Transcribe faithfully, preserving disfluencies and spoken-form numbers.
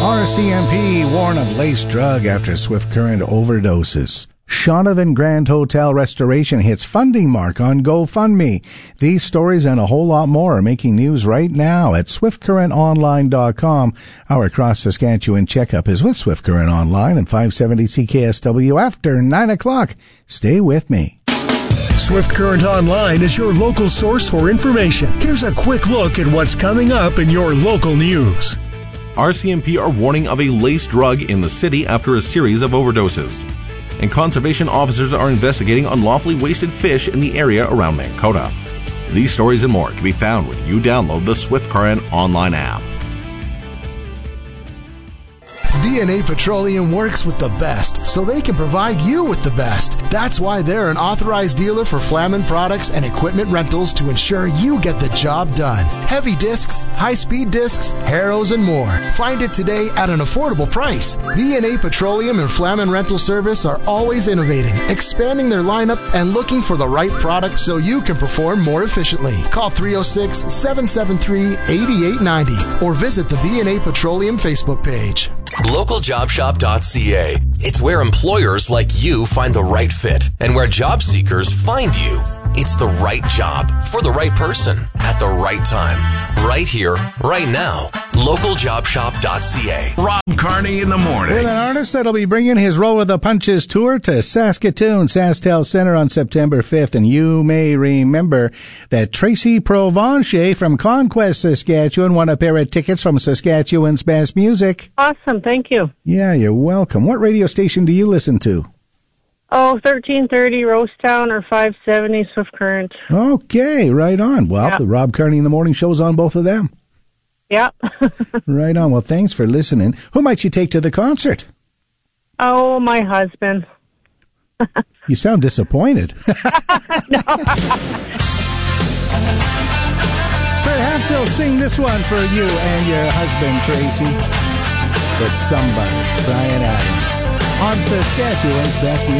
R C M P warn of laced drug after swift current overdoses. Shaunavon Grand Hotel restoration hits funding mark on GoFundMe. These stories and a whole lot more are making news right now at swift current online dot com. Our Across Saskatchewan checkup is with Swift Current Online and five seventy C K S W after nine o'clock. Stay with me. Swift Current Online is your local source for information. Here's a quick look at what's coming up in your local news. R C M P are warning of a laced drug in the city after a series of overdoses. And conservation officers are investigating unlawfully wasted fish in the area around Mankota. These stories and more can be found when you download the Swift Current Online app. B and A Petroleum works with the best, so they can provide you with the best. That's why they're an authorized dealer for Flamin products and equipment rentals to ensure you get the job done. Heavy discs, high-speed discs, harrows, and more. Find it today at an affordable price. B and A Petroleum and Flamin Rental Service are always innovating, expanding their lineup, and looking for the right product so you can perform more efficiently. Call three oh six, seven seven three, eight eight nine oh or visit the B and A Petroleum Facebook page. local job shop dot c a. It's where employers like you find the right fit and where job seekers find you. It's the right job for the right person at the right time. Right here, right now. local job shop dot c a. Rob Carney in the morning. With an artist that'll be bringing his Roll with the Punches tour to Saskatoon SaskTel Centre on September fifth. And you may remember that Tracy Provencher from Conquest, Saskatchewan won a pair of tickets from Saskatchewan's Best Music. Awesome. Thank you. Yeah, you're welcome. What radio station do you listen to? Oh, thirteen thirty Rosetown or five seventy Swift Current. Okay, right on. Well, yeah. The Rob Carney in the Morning show's on both of them. Yeah. Right on. Well, thanks for listening. Who might you take to the concert? Oh, my husband. You sound disappointed. No. Perhaps he'll sing this one for you and your husband, Tracy. It's Somebody, Brian Adams, on Saskatchewan's Best Music.